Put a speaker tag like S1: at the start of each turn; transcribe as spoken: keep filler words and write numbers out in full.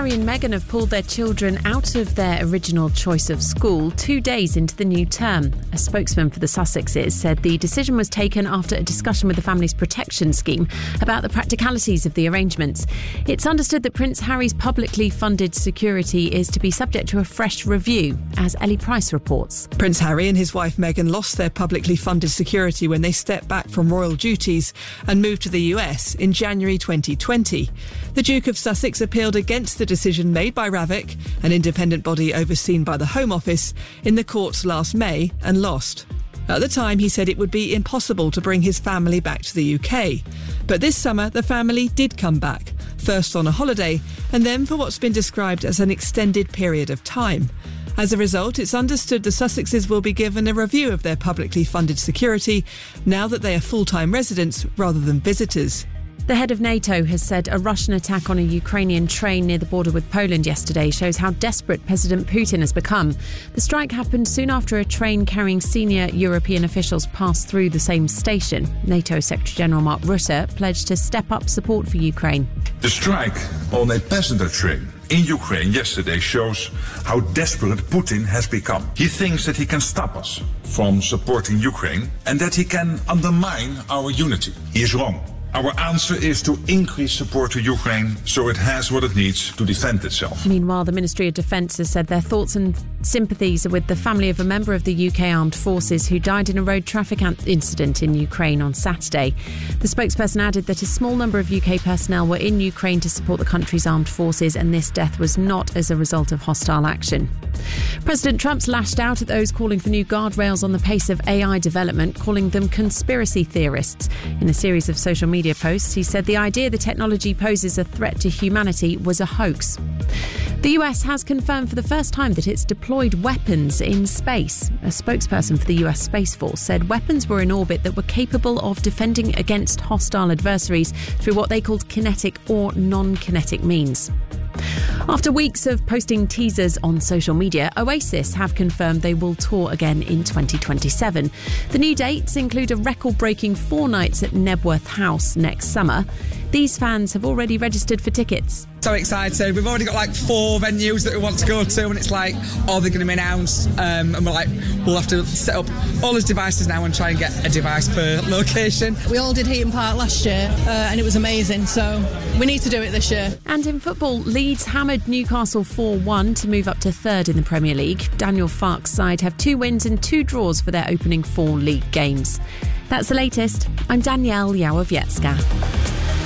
S1: Harry and Meghan have pulled their children out of their original choice of school two days into the new term. A spokesman for the Sussexes said the decision was taken after a discussion with the family's protection scheme about the practicalities of the arrangements. It's understood that Prince Harry's publicly funded security is to be subject to a fresh review, as Ellie Price reports.
S2: Prince Harry and his wife Meghan lost their publicly funded security when they stepped back from royal duties and moved to the U S in January twenty twenty. The Duke of Sussex appealed against the decision made by RAVIC, an independent body overseen by the Home Office, in the courts last May and lost. At the time, he said it would be impossible to bring his family back to the U K. But this summer, the family did come back, first on a holiday and then for what's been described as an extended period of time. As a result, it's understood the Sussexes will be given a review of their publicly funded security now that they are full-time residents rather than visitors.
S1: The head of NATO has said a Russian attack on a Ukrainian train near the border with Poland yesterday shows how desperate President Putin has become. The strike happened soon after a train carrying senior European officials passed through the same station. NATO Secretary-General Mark Rutte pledged to step up support for Ukraine.
S3: The strike on a passenger train in Ukraine yesterday shows how desperate Putin has become. He thinks that he can stop us from supporting Ukraine and that he can undermine our unity. He is wrong. Our answer is to increase support to Ukraine so it has what it needs to defend itself.
S1: Meanwhile, the Ministry of Defence has said their thoughts and sympathies are with the family of a member of the U K Armed Forces who died in a road traffic incident in Ukraine on Saturday. The spokesperson added that a small number of U K personnel were in Ukraine to support the country's armed forces, and this death was not as a result of hostile action. President Trump's lashed out at those calling for new guardrails on the pace of A I development, calling them conspiracy theorists. In a series of social media posts, he said the idea the technology poses a threat to humanity was a hoax. The U S has confirmed for the first time that it's deployed weapons in space. A spokesperson for the U S Space Force said weapons were in orbit that were capable of defending against hostile adversaries through what they called kinetic or non-kinetic means. After weeks of posting teasers on social media, Oasis have confirmed they will tour again in twenty twenty-seven. The new dates include a record-breaking four nights at Nebworth House next summer. These fans have already registered for tickets.
S4: So excited. We've already got like four venues that we want to go to, and it's like, oh, they're going to be announced, um, and we're like, we'll have to set up all those devices now and try and get a device per location.
S5: We all did Heaton Park last year, uh, and it was amazing, so we need to do it this year.
S1: And in football, Leeds hammered Newcastle four one to move up to third in the Premier League. Daniel Farke's side have two wins and two draws for their opening four league games. That's the latest. I'm Danielle Yawowiecka.